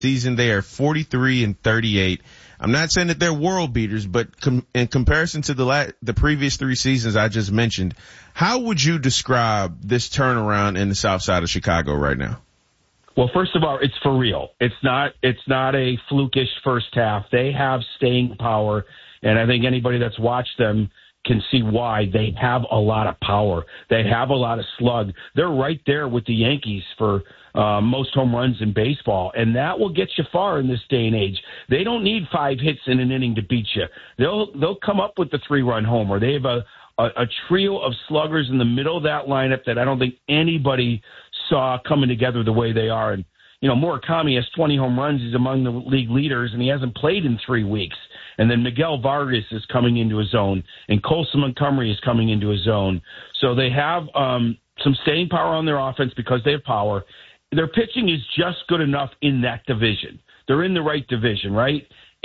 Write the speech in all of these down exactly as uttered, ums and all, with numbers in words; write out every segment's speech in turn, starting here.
season they are forty-three and thirty-eight. I'm not saying that they're world beaters, but com- in comparison to the la- the previous three seasons I just mentioned, how would you describe this turnaround in the South Side of Chicago right now? Well, first of all, it's for real. It's not, it's not a flukish first half. They have staying power, and I think anybody that's watched them can see why. They have a lot of power. They have a lot of slug. They're right there with the Yankees for uh, most home runs in baseball, and that will get you far in this day and age. They don't need five hits in an inning to beat you. They'll they'll come up with the three-run homer. They have a, a, a trio of sluggers in the middle of that lineup that I don't think anybody saw coming together the way they are. And, you know, Murakami has twenty home runs. He's among the league leaders, and he hasn't played in three weeks. And then Miguel Vargas is coming into his own, and Colson Montgomery is coming into his own. So they have um, some staying power on their offense because they have power. Their pitching is just good enough in that division. They're in the right division, right?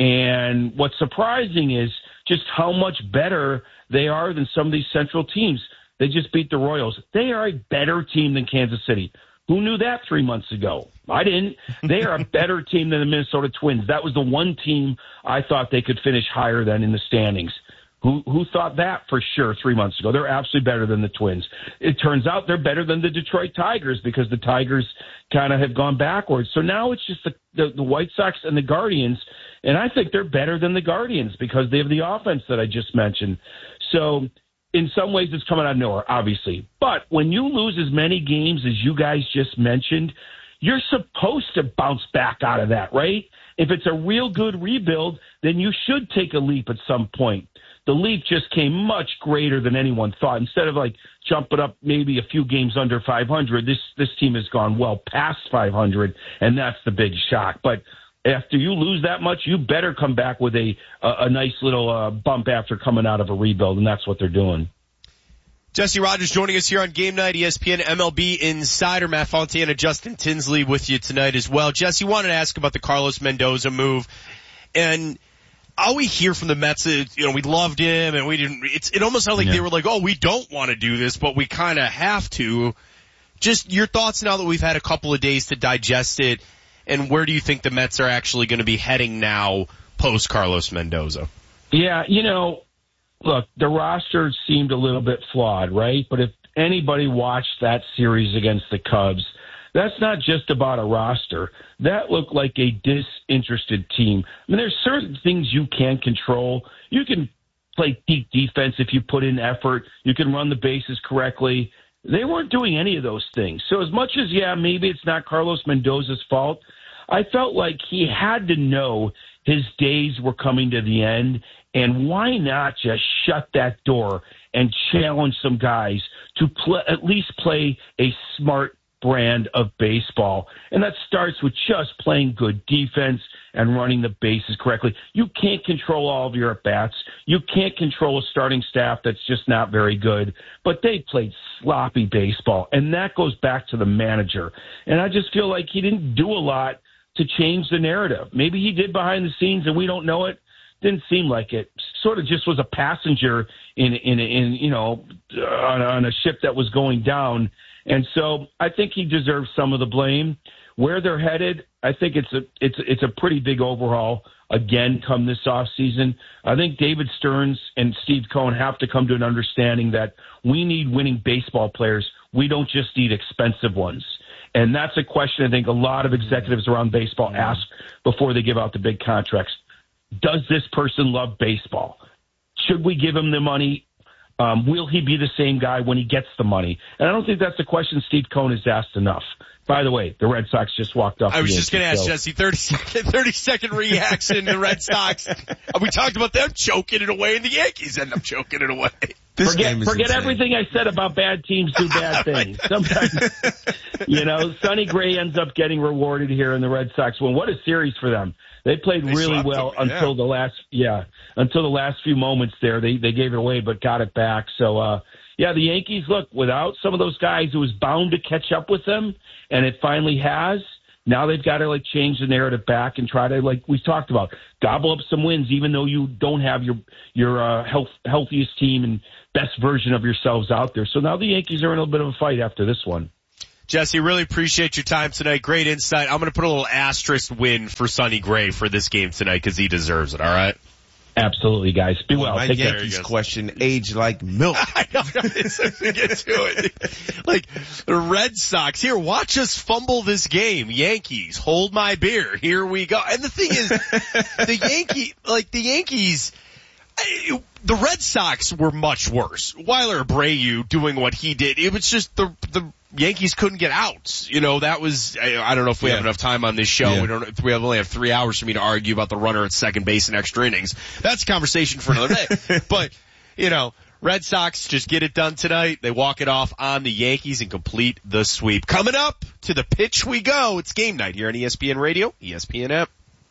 And what's surprising is just how much better they are than some of these Central teams. They just beat the Royals. They are a better team than Kansas City. Who knew that three months ago? I didn't. They are a better team than the Minnesota Twins. That was the one team I thought they could finish higher than in the standings. Who who thought that for sure three months ago? They're absolutely better than the Twins. It turns out they're better than the Detroit Tigers because the Tigers kind of have gone backwards. So now it's just the, the, the White Sox and the Guardians, and I think they're better than the Guardians because they have the offense that I just mentioned. So in some ways, it's coming out of nowhere, obviously. But when you lose as many games as you guys just mentioned, you're supposed to bounce back out of that, right? If it's a real good rebuild, then you should take a leap at some point. The leap just came much greater than anyone thought. Instead of like jumping up maybe a few games under five hundred, this this team has gone well past five hundred, and that's the big shock. But after you lose that much, you better come back with a a, a nice little uh, bump after coming out of a rebuild, and that's what they're doing. Jesse Rogers joining us here on Game Night, E S P N M L B Insider. Matt Fontana, Justin Tinsley with you tonight as well. Jesse, wanted to ask about the Carlos Mendoza move, and all we hear from the Mets is, you know, we loved him, and we didn't. It's it almost sounded like yeah. they were like, oh, we don't want to do this, but we kind of have to. Just your thoughts now that we've had a couple of days to digest it. And where do you think the Mets are actually going to be heading now post Carlos Mendoza? Yeah, you know, look, the roster seemed a little bit flawed, right? But if anybody watched that series against the Cubs, that's not just about a roster. That looked like a disinterested team. I mean, there's certain things you can control. You can play deep defense if you put in effort. You can run the bases correctly. They weren't doing any of those things. So as much as, yeah, maybe it's not Carlos Mendoza's fault, I felt like he had to know his days were coming to the end, and why not just shut that door and challenge some guys to play, at least play a smart brand of baseball. And that starts with just playing good defense and running the bases correctly. You can't control all of your at-bats. You can't control a starting staff that's just not very good. But they played sloppy baseball, and that goes back to the manager. And I just feel like he didn't do a lot to change the narrative. Maybe he did behind the scenes and we don't know it. Didn't seem like it. Sort of just was a passenger in, in, in you know, on, on a ship that was going down. And so I think he deserves some of the blame. Where they're headed, I think it's a it's it's a pretty big overhaul again come this offseason. I think David Stearns and Steve Cohen have to come to an understanding that we need winning baseball players. We don't just need expensive ones. And that's a question I think a lot of executives around baseball ask before they give out the big contracts. Does this person love baseball? Should we give him the money? Um, will he be the same guy when he gets the money? And I don't think that's a question Steve Cohen has asked enough. By the way, the Red Sox just walked off. I was the just going to ask so. Jesse, thirty second, thirty second reaction. The Red Sox. We talked about them choking it away, and the Yankees end up choking it away. This forget game is forget insane. everything I said about bad teams do bad things. Sometimes, you know, Sonny Gray ends up getting rewarded here in the Red Sox win. What a series for them. They played they really well them, until yeah. the last, yeah, until the last few moments there. They they gave it away, but got it back. So, uh, yeah, the Yankees, look, without some of those guys, it was bound to catch up with them, and it finally has. Now they've got to, like, change the narrative back and try to, like we talked about, gobble up some wins, even though you don't have your your uh, health, healthiest team and best version of yourselves out there. So now the Yankees are in a little bit of a fight after this one. Jesse, really appreciate your time tonight. Great insight. I'm going to put a little asterisk win for Sonny Gray for this game tonight because he deserves it, all right? Absolutely, guys. Be well. My Take Yankees care. question, age like milk. I know. It's to get to it. Like, the Red Sox, here, watch us fumble this game. Yankees, hold my beer. Here we go. And the thing is, the Yankee, like, the Yankees, I, the Red Sox were much worse. Weiler Abreu doing what he did, it was just the, the, Yankees couldn't get out. You know, that was, I, I don't know if we yeah. have enough time on this show. Yeah. We don't, we only have three hours for me to argue about the runner at second base in extra innings. That's a conversation for another day. But, you know, Red Sox just get it done tonight. They walk it off on the Yankees and complete the sweep. Coming up, to the pitch we go. It's game night here on E S P N Radio, E S P N app.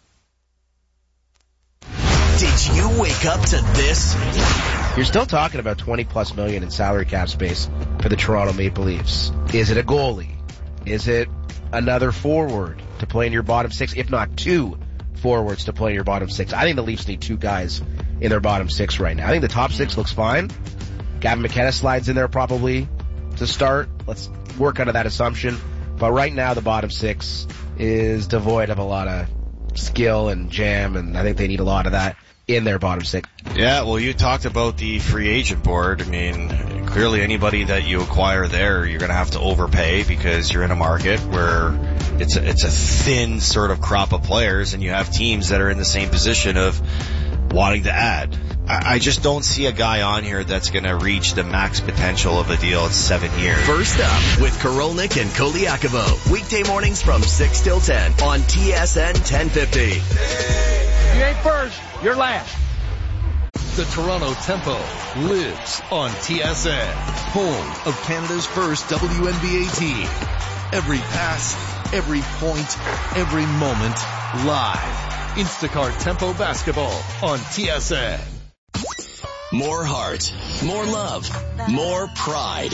Did you wake up to this? You're still talking about twenty plus million in salary cap space for the Toronto Maple Leafs. Is it a goalie? Is it another forward to play in your bottom six, if not two forwards to play in your bottom six? I think the Leafs need two guys in their bottom six right now. I think the top six looks fine. Gavin McKenna slides in there probably to start. Let's work out of that assumption. But right now the bottom six is devoid of a lot of skill and jam, and I think they need a lot of that in their bottom six. Yeah, well, you talked about the free agent board. I mean, clearly anybody that you acquire there, you're going to have to overpay because you're in a market where it's a, it's a thin sort of crop of players, and you have teams that are in the same position of wanting to add. I, I just don't see a guy on here that's going to reach the max potential of a deal at seven years. First up with Korolnik and Koliakovo. Weekday mornings from six till ten on T S N ten fifty. You ain't first, you're last. The Toronto Tempo lives on T S N, home of Canada's first W N B A team. Every pass, every point, every moment, live. Instacart Tempo Basketball on T S N. More heart, more love, more pride.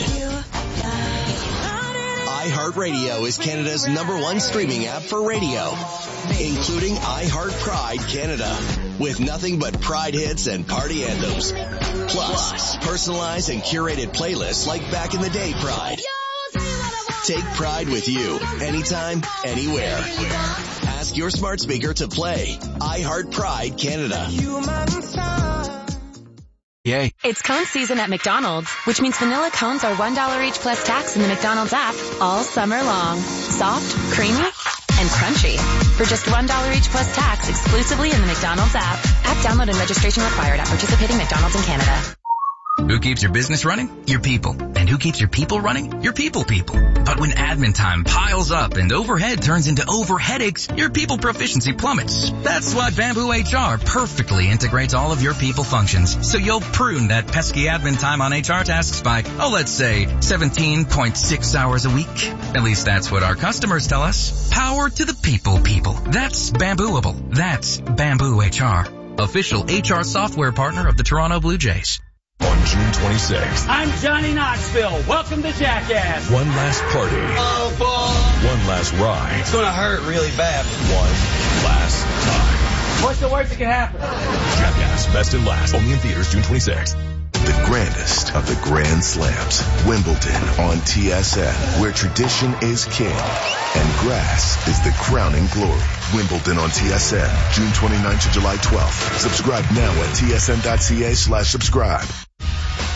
iHeartRadio is Canada's number one streaming app for radio, including iHeart Pride Canada, with nothing but Pride hits and party anthems. Plus, personalized and curated playlists like Back in the Day Pride. Take Pride with you, anytime, anywhere. Ask your smart speaker to play iHeart Pride Canada. Yay. It's cone season at McDonald's, which means vanilla cones are one dollar each plus tax in the McDonald's app all summer long. Soft, creamy, and crunchy. For just one dollar each plus tax exclusively in the McDonald's app. App download and registration required at participating McDonald's in Canada. Who keeps your business running? Your people. And who keeps your people running? Your people people. But when admin time piles up and overhead turns into over headaches, your people proficiency plummets. That's why Bamboo H R perfectly integrates all of your people functions. So you'll prune that pesky admin time on H R tasks by, oh, let's say seventeen point six hours a week. At least that's what our customers tell us. Power to the people people. That's Bambooable. That's Bamboo H R. Official H R software partner of the Toronto Blue Jays. On June twenty-sixth. I'm Johnny Knoxville. Welcome to Jackass. One last party. Oh, boy. One last ride. It's going to hurt really bad. One last time. What's the worst that can happen? Jackass, best and last. Only in theaters June twenty-sixth. The grandest of the Grand Slams. Wimbledon on T S N, where tradition is king and grass is the crowning glory. Wimbledon on T S N, June twenty-ninth to July twelfth. Subscribe now at tsn.ca slash subscribe.